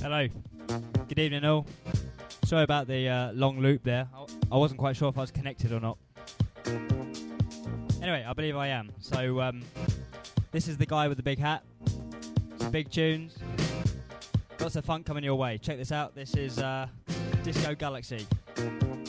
Hello. Good evening, all. Sorry about the long loop there. I wasn't quite sure if I was connected or not. Anyway, I believe I am. So, this is the guy with the big hat. Some big tunes. Lots of fun coming your way. Check this out. This is Disco Galaxy.